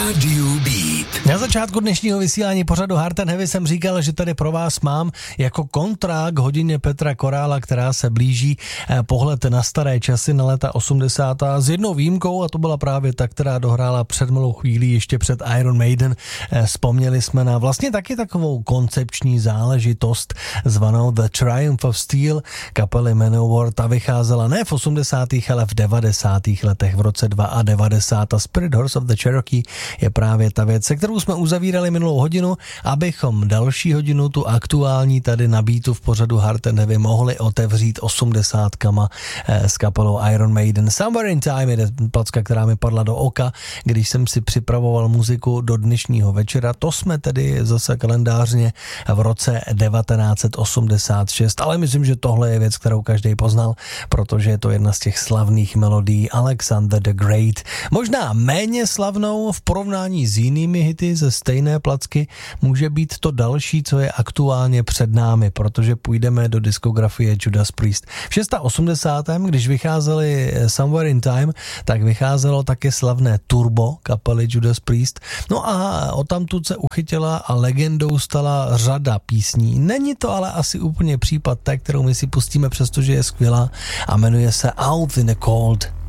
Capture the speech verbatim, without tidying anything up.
Rádiu Beat. Na začátku dnešního vysílání pořadu Hard and Heavy jsem říkal, že tady pro vás mám jako kontra k hodině Petra Korála, která se blíží, pohled na staré časy, na léta osmdesátá s jednou výjimkou, a to byla právě ta, která dohrála před malou chvílí ještě před Iron Maiden. Vzpomněli jsme na vlastně taky takovou koncepční záležitost zvanou The Triumph of Steel kapely Manowar. Ta vycházela ne v osmdesátých, ale v devadesátých letech, v roce devadesát dva. A Spirit Horse of the Cherokee je právě ta věc, se kterou jsme uzavírali minulou hodinu, abychom další hodinu, tu aktuální tady na Beatu v pořadu Hard and Heavy, mohli otevřít osmdesátkama eh, s kapelou Iron Maiden. Somewhere in Time je placka, která mi padla do oka, když jsem si připravoval muziku do dnešního večera. To jsme tedy zase kalendářně v roce devatenáct set osmdesát šest, ale myslím, že tohle je věc, kterou každý poznal, protože je to jedna z těch slavných melodií Alexander the Great. Možná méně slavnou v porovnání s jinými hity ze stejné placky může být to další, co je aktuálně před námi, protože půjdeme do diskografie Judas Priest. V osmdesátém šestém, když vycházeli Somewhere in Time, tak vycházelo také slavné Turbo kapely Judas Priest. No a odtamtud se uchytila a legendou stala řada písní. Není to ale asi úplně případ té, kterou my si pustíme, přestože je skvělá, a jmenuje se Out in the Cold.